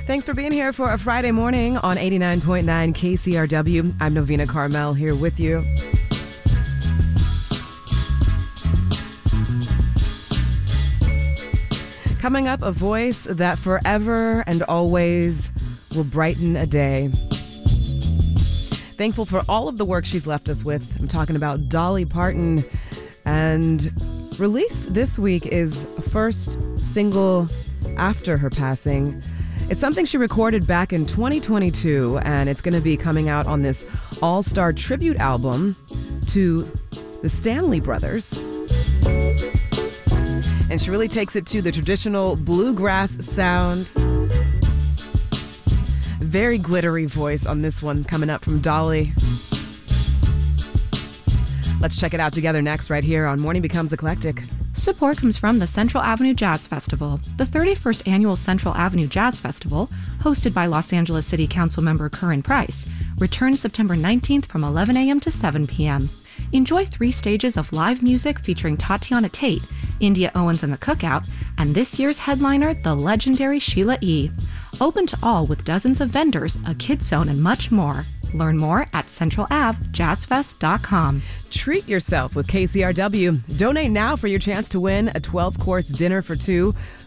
Thanks for being here for a Friday morning on 89.9 KCRW. I'm Novena Carmel here with you. Coming up, a voice that forever and always will brighten a day. Thankful for all of the work she's left us with. I'm talking about Dolly Parton. And released this week is a first single after her passing. It's something she recorded back in 2022, and it's going to be coming out on this all-star tribute album to the Stanley Brothers. And she really takes it to the traditional bluegrass sound. Very glittery voice on this one coming up from Dolly. Let's check it out together next right here on Morning Becomes Eclectic. Support comes from the Central Avenue Jazz Festival. The 31st Annual Central Avenue Jazz Festival, hosted by Los Angeles City Council member Curran Price, returns September 19th from 11 a.m. to 7 p.m. Enjoy 3 stages of live music featuring Tatiana Tate, India Owens and the Cookout, and this year's headliner, the legendary Sheila E. Open to all with dozens of vendors, a kids zone, and much more. Learn more at centralavjazzfest.com. Treat yourself with KCRW. Donate now for your chance to win a 12-course dinner for 2